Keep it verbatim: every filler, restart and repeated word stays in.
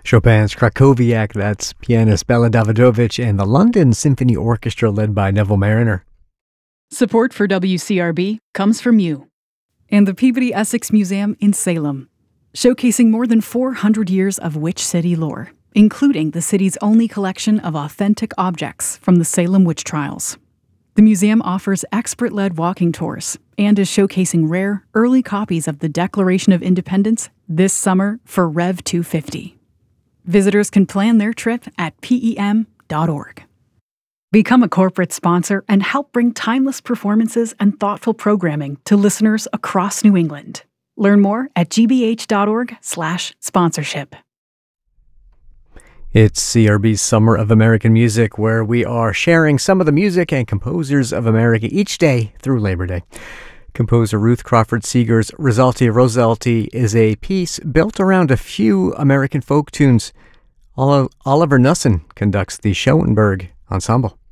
Chopin's Krakowiak, that's pianist Bela Davidovich, and the London Symphony Orchestra led by Neville Mariner. Support for W C R B comes from you and the Peabody Essex Museum in Salem, showcasing more than four hundred years of Witch City lore, including the city's only collection of authentic objects from the Salem witch trials. The museum offers expert-led walking tours and is showcasing rare, early copies of the Declaration of Independence this summer for Rev two fifty. Visitors can plan their trip at P E M dot org. Become a corporate sponsor and help bring timeless performances and thoughtful programming to listeners across New England. Learn more at g b h dot org slash sponsorship. It's C R B's Summer of American Music, where we are sharing some of the music and composers of America each day through Labor Day. Composer Ruth Crawford Seeger's Risalti Rosalti is a piece built around a few American folk tunes. Oliver Nussen conducts the Schoenberg Ensemble.